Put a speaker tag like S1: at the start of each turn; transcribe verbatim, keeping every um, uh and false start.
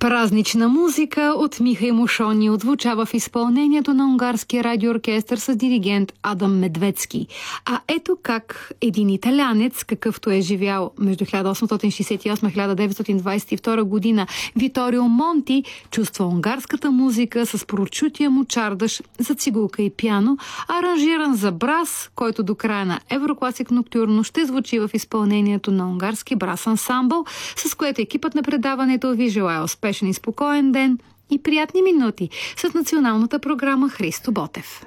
S1: Празнична музика от Михаил Мушони отзвучава в изпълнението на унгарския радиооркестър с диригент Адам Медведски. А ето как един италянец, какъвто е живял между хиляда осемстотин шейсет и осма и хиляда деветстотин двадесет и втора година, Виторио Монти, чувства унгарската музика с прочутия му чардаш за цигулка и пиано, аранжиран за брас, който до края на Еврокласик Ноктюрно ще звучи в изпълнението на унгарски брас ансамбъл, с което екипът на предаването ви желая успешен и спокоен ден и приятни минути с националната програма Христо Ботев.